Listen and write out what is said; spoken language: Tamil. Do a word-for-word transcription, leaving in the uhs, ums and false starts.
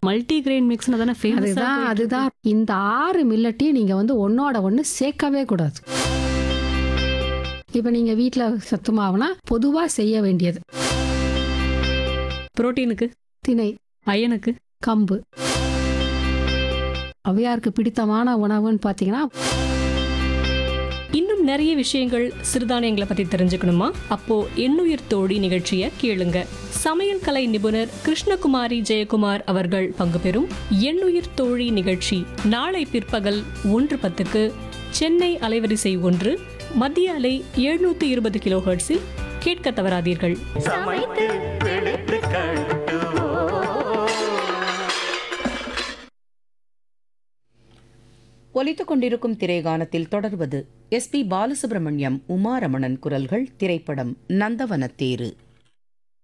மல்டி கிரெயின் மிக்ஸ்னு தானே ஃபேமஸா அதுதான் போயிட்டு அதுதான் இந்த ஆறு மில்லட்டையும் நீங்க வந்து ஒன்னோட ஒன்று சேர்க்கவே கூடாது. இப்போ நீங்க வீட்டில் சத்து மாவுனா பொதுவாக செய்ய வேண்டியது புரோட்டீனுக்கு, திணை, அயனுக்கு, கம்பு. ஔவையாருக்கு பிடித்தமான உணவுன்னு பார்த்தீங்கன்னா இன்னும் நிறைய விஷயங்கள் சிறுதானியங்களை பத்தி தெரிஞ்சுக்கணுமா? அப்போ எண்ணுயிர் தோழி நிகழ்ச்சியை கேளுங்க. சமையல் கலை நிபுணர் கிருஷ்ணகுமாரி ஜெயக்குமார் அவர்கள் பங்கு பெறும் எண்ணுயிர் தோழி நிகழ்ச்சி நாளை பிற்பகல் ஒன்று பத்துக்கு சென்னை அலைவரிசை ஒன்று, மத்திய அலை எழுநூத்தி இருபது கிலோ ஹெர்ட்ஸில் கேட்க தவறாதீர்கள். ஒலித்துக் கொண்டிருக்கும் திரைகானத்தில் தொடர்வது எஸ் பி பாலசுப்ரமணியம், உமா ரமணன் குரல்கள். திரைப்படம் நந்தவனத்தேரு.